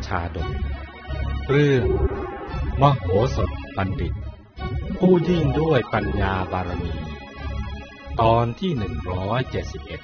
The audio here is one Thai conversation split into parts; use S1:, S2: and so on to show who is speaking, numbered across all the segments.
S1: ชาดกเรื่องมโหสถบัณฑิตผู้ยิ่งด้วยปัญญาบารมีตอนที่171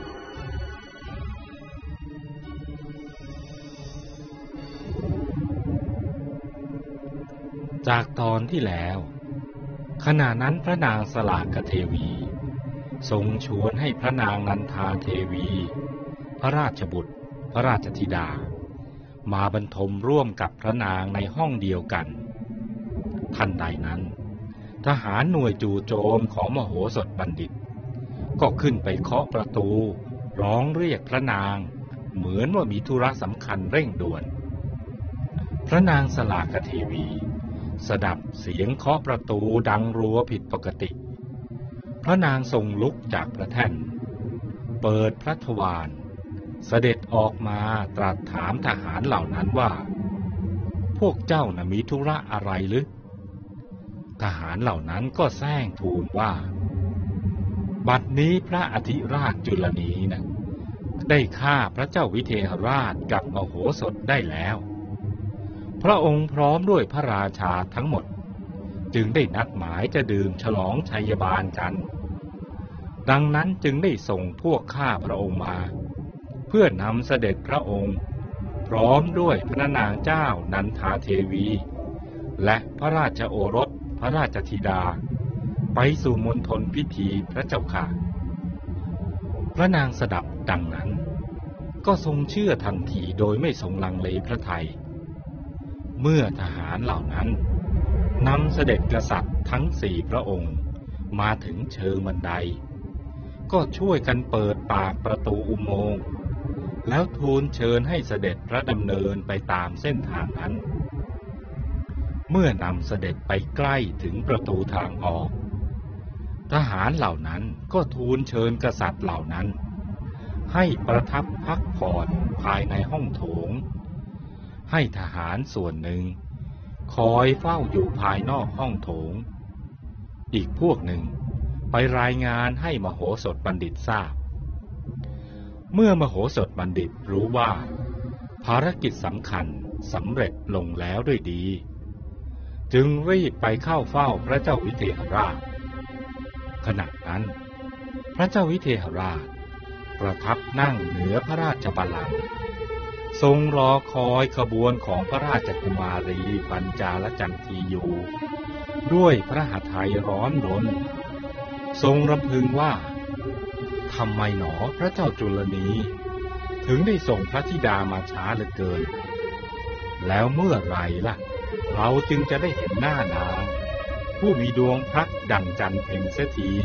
S1: จากตอนที่แล้วขณะนั้นพระนางสลากเทวีทรงชวนให้พระนางนันทาเทวีพระราชบุตรพระราชธิดามาบรรทมร่วมกับพระนางในห้องเดียวกันทันใดนั้นทหารหน่วยจู่โจมของมโหสถบัณฑิตก็ขึ้นไปเคาะประตูร้องเรียกพระนางเหมือนว่ามีธุระสำคัญเร่งด่วนพระนางสลากเทวีสดับเสียงเคาะประตูดังรัวผิดปกติพระนางทรงลุกจากพระแท่นเปิดพระทวารเสด็จออกมาตรัสถามทหารเหล่านั้นว่าพวกเจ้าน่ะมีธุระอะไรหรือทหารเหล่านั้นก็แซงทูลว่าบัดนี้พระอธิราชจุลนีน่ะได้ฆ่าพระเจ้าวิเทหราชกับมโหสถได้แล้วพระองค์พร้อมด้วยพระราชาทั้งหมดจึงได้นัดหมายจะดื่มฉลองชัยบาลกันดังนั้นจึงได้ส่งพวกข้าพระองค์มาเพื่อนำเสด็จพระองค์พร้อมด้วยพระนางเจ้านันทาเทวีและพระราชโอรสพระราชธิดาไปสู่มณฑลพิธีพระเจ้าค่ะพระนางสดับดังนั้นก็ทรงเชื่อทันทีโดยไม่ทรงลังเลพระทัยเมื่อทหารเหล่านั้นนำเสด็จกษัตริย์ทั้ง4พระองค์มาถึงเชิงบันไดก็ช่วยกันเปิดปากประตูอุโมงค์แล้วทูลเชิญให้เสด็จพระดำเนินไปตามเส้นทางนั้นเมื่อนำเสด็จไปใกล้ถึงประตูทางออกทหารเหล่านั้นก็ทูลเชิญกษัตริย์เหล่านั้นให้ประทับพักผ่อนภายในห้องโถงให้ทหารส่วนหนึ่งคอยเฝ้าอยู่ภายนอกห้องโถงอีกพวกหนึ่งไปรายงานให้มโหสถบัณฑิตทราบเมื่อมโหสถบัณฑิตรู้ว่าภารกิจสำคัญสำเร็จลงแล้วด้วยดีจึงรีบไปเข้าเฝ้าพระเจ้าวิเทหราชขณะนั้นพระเจ้าวิเทหราชประทับนั่งเหนือพระราชบัลลังก์ทรงรอคอยขบวนของพระราชกุมารีปัญจาลจันทีอยู่ด้วยพระหฤทัยร้อนรนทรงรำพึงว่าทำไมหนอพระเจ้าจุลนีถึงได้ส่งพระธิดามาช้าเหลือเกินแล้วเมื่อไรล่ะเราจึงจะได้เห็นหน้านางผู้มีดวงพระดั่งจันทร์เพ็ญเสียที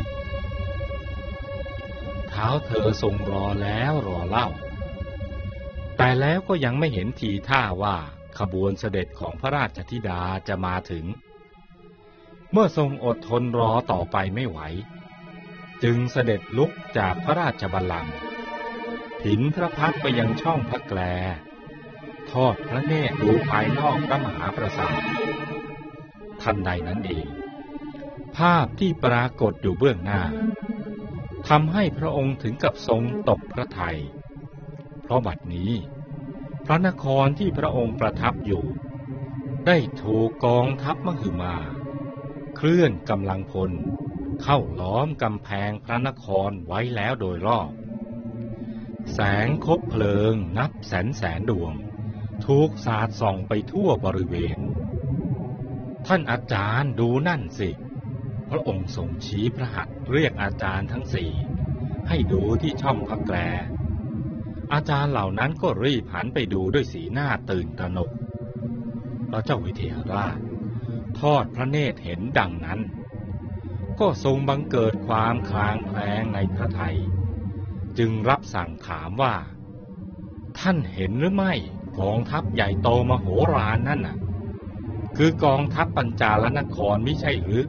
S1: เท้าเธอทรงรอแล้วรอเล่าแต่แล้วก็ยังไม่เห็นทีท่าว่าขบวนเสด็จของพระราชธิดาจะมาถึงเมื่อทรงอดทนรอต่อไปไม่ไหวจึงเสด็จลุกจากพระราชบัลลังก์ผินพระพักตร์ไปยังช่องพระแกลทอดพระเนตรดูภายนอกพระมหาปราสาททันใดนั้นเองภาพที่ปรากฏอยู่เบื้องหน้าทำให้พระองค์ถึงกับทรงตกพระทัยเพราะบัดนี้พระนครที่พระองค์ประทับอยู่ได้ถูกกองทัพมหึมาเคลื่อนกำลังพลเข้าล้อมกำแพงพระนครไว้แล้วโดยรอบแสงคบเพลิงนับแสนดวงถูกสาดส่องไปทั่วบริเวณท่านอาจารย์ดูนั่นสิพระองค์ทรงชี้พระหัตถ์เรียกอาจารย์ทั้ง4ให้ดูที่ช่องพระแกลอาจารย์เหล่านั้นก็รีบหันไปดูด้วยสีหน้าตื่นตระหนกพระเจ้าวิเทหราชทอดพระเนตรเห็นดังนั้นก็ทรงบังเกิดความคลางแคลงในพระทัยจึงรับสั่งถามว่าท่านเห็นหรือไม่กองทัพใหญ่โตมโหฬารนั่นน่ะคือกองทัพปัญจาลนครไม่ใช่หรือ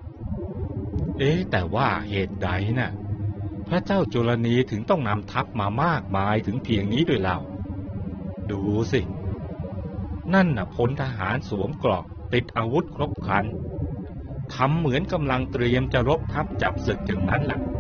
S1: แต่ว่าเหตุใดน่ะพระเจ้าจุลนีถึงต้องนำทัพมามากมายถึงเพียงนี้ด้วยเล่าดูสินั่นน่ะพลทหารสวมเกราะติดอาวุธครบครันทำเหมือนกำลังเตรียมจะรบทัพจับศึกอย่างนั้นแหละ